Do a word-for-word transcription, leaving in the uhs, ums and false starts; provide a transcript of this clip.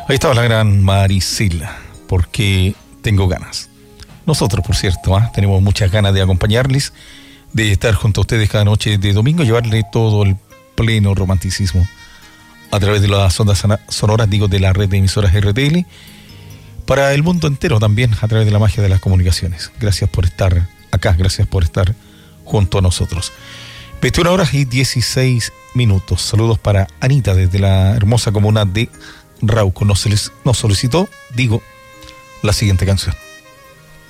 Ahí estaba la gran Maricela, porque tengo ganas. Nosotros, por cierto, ¿eh? tenemos muchas ganas de acompañarles, de estar junto a ustedes cada noche de domingo, llevarle todo el pleno romanticismo a través de las ondas sonoras, digo, de la red de emisoras R T L, para el mundo entero también, a través de la magia de las comunicaciones. Gracias por estar acá, gracias por estar junto a nosotros. veintiuna horas y dieciséis minutos. Saludos para Anita desde la hermosa comuna de Rauco. Nos, nos solicitó, digo, la siguiente canción.